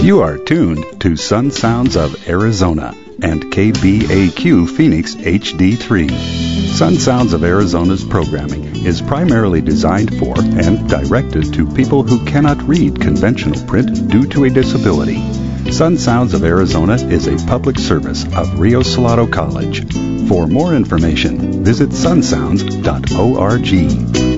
You are tuned to Sun Sounds of Arizona and KBAQ Phoenix HD3. Sun Sounds of Arizona's programming is primarily designed for and directed to people who cannot read conventional print due to a disability. Sun Sounds of Arizona is a public service of Rio Salado College. For more information, visit sunsounds.org.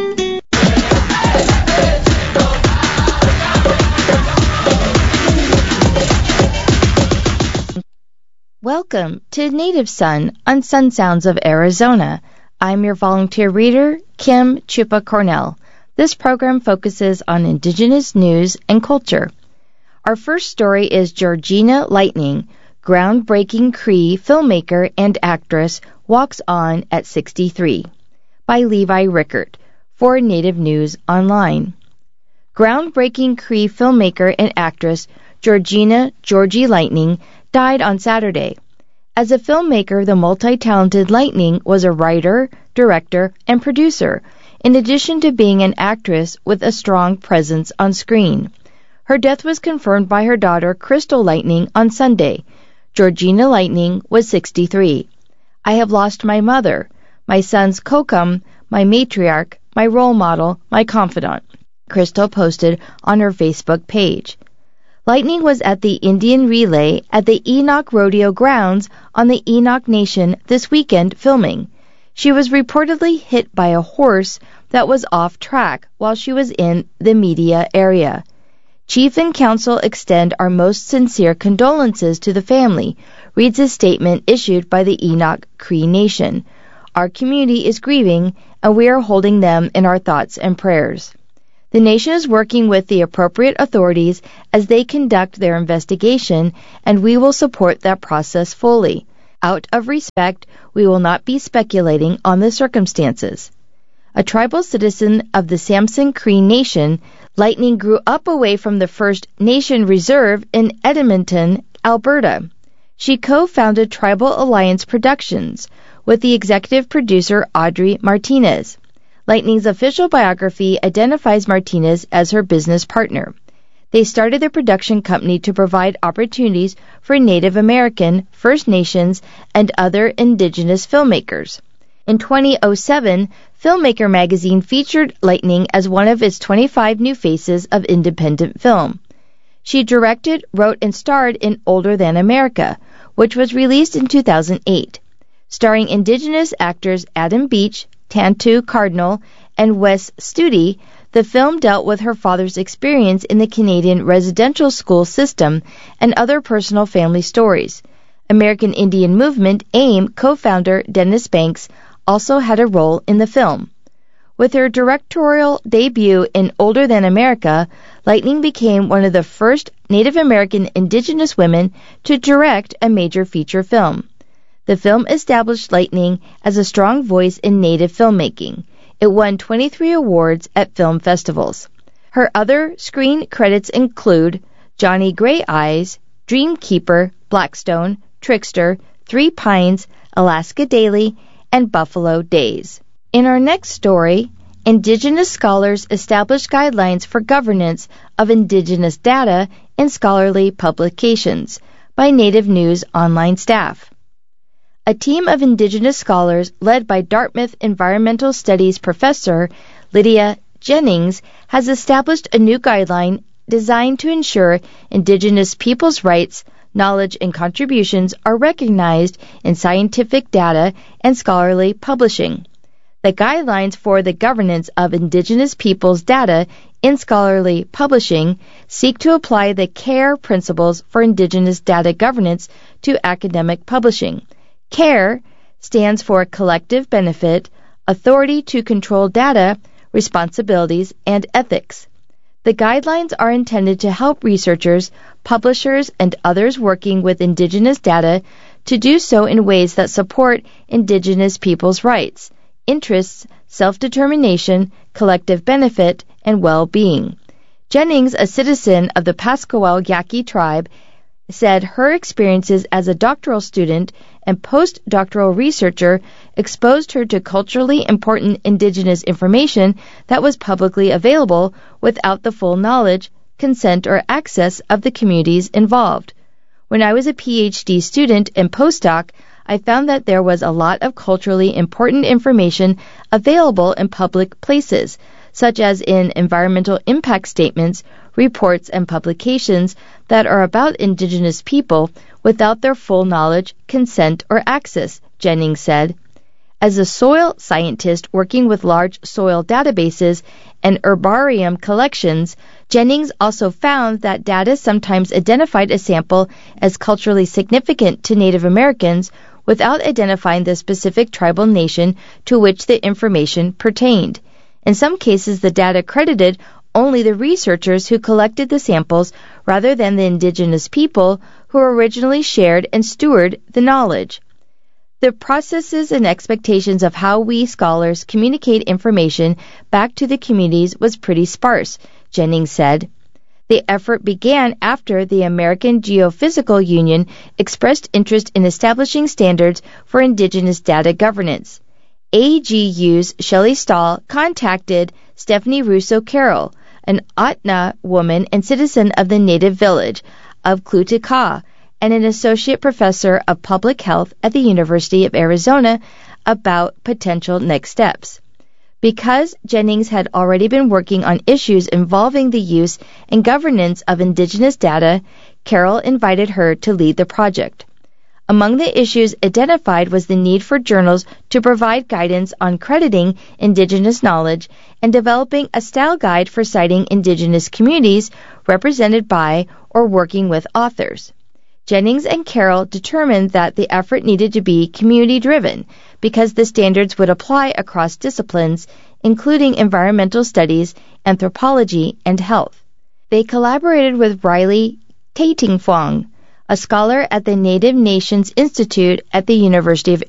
Welcome to Native Sun on Sun Sounds of Arizona. I'm your volunteer reader, Kim Chupa Cornell. This program focuses on Indigenous news and culture. Our first story is Georgina Lightning, groundbreaking Cree filmmaker and actress, walks on at 63, by Levi Rickert, for Native News Online. Groundbreaking Cree filmmaker and actress Georgina "Georgie" Lightning died on Saturday. As a filmmaker, the multi-talented Lightning was a writer, director, and producer, in addition to being an actress with a strong presence on screen. Her death was confirmed by her daughter, Crystal Lightning, on Sunday. Georgina Lightning was 63. I have lost my mother, my son's Kokum, my matriarch, my role model, my confidant, Crystal posted on her Facebook page. Lightning was at the Indian Relay at the Enoch Rodeo Grounds on the Enoch Nation this weekend filming. She was reportedly hit by a horse that was off track while she was in the media area. Chief and Council extend our most sincere condolences to the family, reads a statement issued by the Enoch Cree Nation. Our community is grieving, and we are holding them in our thoughts and prayers. The nation is working with the appropriate authorities as they conduct their investigation, and we will support that process fully. Out of respect, we will not be speculating on the circumstances. A tribal citizen of the Samson Cree Nation, Lightning grew up away from the First Nation Reserve in Edmonton, Alberta. She co-founded Tribal Alliance Productions with the executive producer Audrey Martinez. Lightning's official biography identifies Martinez as her business partner. They started their production company to provide opportunities for Native American, First Nations, and other Indigenous filmmakers. In 2007, Filmmaker magazine featured Lightning as one of its 25 new faces of independent film. She directed, wrote, and starred in Older Than America, which was released in 2008. Starring Indigenous actors Adam Beach, Tantu Cardinal, and Wes Studi, the film dealt with her father's experience in the Canadian residential school system and other personal family stories. American Indian Movement AIM co-founder Dennis Banks also had a role in the film. With her directorial debut in Older Than America, Lightning became one of the first Native American Indigenous women to direct a major feature film. The film established Lightning as a strong voice in Native filmmaking. It won 23 awards at film festivals. Her other screen credits include Johnny Gray Eyes, Dreamkeeper, Blackstone, Trickster, Three Pines, Alaska Daily, and Buffalo Days. In our next story, Indigenous scholars establish guidelines for governance of Indigenous data in scholarly publications, by Native News Online staff. A team of Indigenous scholars led by Dartmouth Environmental Studies professor Lydia Jennings has established a new guideline designed to ensure Indigenous peoples' rights, knowledge, and contributions are recognized in scientific data and scholarly publishing. The guidelines for the governance of Indigenous peoples' data in scholarly publishing seek to apply the CARE principles for Indigenous data governance to academic publishing. CARE stands for Collective Benefit, Authority to Control Data, Responsibilities, and Ethics. The guidelines are intended to help researchers, publishers, and others working with Indigenous data to do so in ways that support Indigenous peoples' rights, interests, self-determination, collective benefit, and well-being. Jennings, a citizen of the Pasquale Yaqui tribe, said her experiences as a doctoral student and postdoctoral researcher exposed her to culturally important Indigenous information that was publicly available without the full knowledge consent, or access of the communities involved. When I was a PhD student and postdoc, I found that there was a lot of culturally important information available in public places, such as in environmental impact statements, reports, and publications that are about Indigenous people without their full knowledge, consent, or access, Jennings said. As a soil scientist working with large soil databases and herbarium collections, Jennings also found that data sometimes identified a sample as culturally significant to Native Americans without identifying the specific tribal nation to which the information pertained. In some cases, the data credited only the researchers who collected the samples rather than the Indigenous people who originally shared and stewarded the knowledge. The processes and expectations of how we scholars communicate information back to the communities was pretty sparse, Jennings said. The effort began after the American Geophysical Union expressed interest in establishing standards for Indigenous data governance. AGU's Shelley Stahl contacted Stephanie Russo Carroll, an Ahtna woman and citizen of the native village of Clutacah, and an associate professor of public health at the University of Arizona, about potential next steps. Because Jennings had already been working on issues involving the use and governance of Indigenous data, Carroll invited her to lead the project. Among the issues identified was the need for journals to provide guidance on crediting Indigenous knowledge and developing a style guide for citing Indigenous communities represented by or working with authors. Jennings and Carroll determined that the effort needed to be community-driven because the standards would apply across disciplines, including environmental studies, anthropology, and health. They collaborated with Riley Tatingfong, a scholar at the Native Nations Institute at the University of